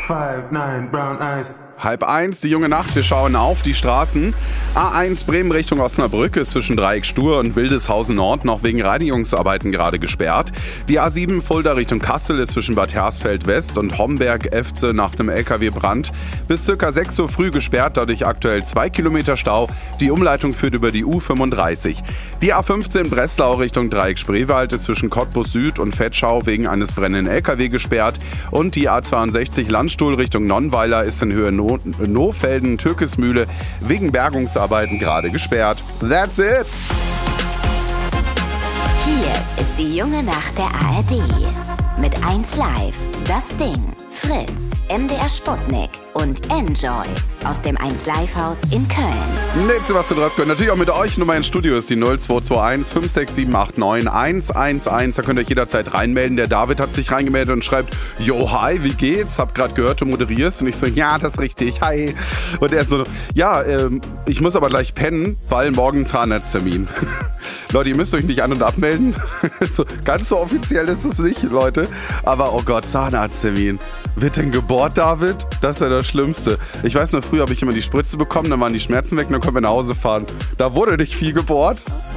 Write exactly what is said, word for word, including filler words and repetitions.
Five, nine, brown eyes. Halb eins, die junge Nacht, wir schauen auf die Straßen. A eins Bremen Richtung Osnabrück ist zwischen Dreieck Stur und Wildeshausen Nord noch wegen Reinigungsarbeiten gerade gesperrt. Die A sieben Fulda Richtung Kassel ist zwischen Bad Hersfeld West und Homberg-Efze nach einem L K W-Brand bis circa sechs Uhr früh gesperrt, dadurch aktuell zwei Kilometer Stau. Die Umleitung führt über die U fünfunddreißig. Die A fünfzehn Breslau Richtung Dreieck Spreewald ist zwischen Cottbus Süd und Vetschau wegen eines brennenden L K W gesperrt. Und die A zweiundsechzig Landstuhl Richtung Nonnweiler ist in Höhe No Nofelden, Türkismühle wegen Bergungsarbeiten gerade gesperrt. That's it! Hier ist die junge Nacht der A R D. Mit eins Live, Das Ding, Fritz, M D R Sputnik und Enjoy aus dem eins Live Haus in Köln. Mit Sebastian Röpke. Natürlich auch mit euch. Nummer ins Studio ist die null zwei zwei eins fünf sechs sieben acht neun eins eins eins. Da könnt ihr euch jederzeit reinmelden. Der David hat sich reingemeldet und schreibt: Jo, hi, wie geht's? Hab gerade gehört, du moderierst. Und ich so: Ja, das ist richtig, hi. Und er so: Ja, ähm, ich muss aber gleich pennen, weil morgen Zahnarzttermin. Leute, ihr müsst euch nicht an- und abmelden. so, ganz so offiziell ist es nicht, Leute. Aber oh Gott, Zahnarzttermin. Wird denn gebohrt, David? Das ist ja das Schlimmste. Ich weiß noch, früher habe ich immer die Spritze bekommen, dann waren die Schmerzen weg und dann können wir nach Hause fahren. Da wurde nicht viel gebohrt.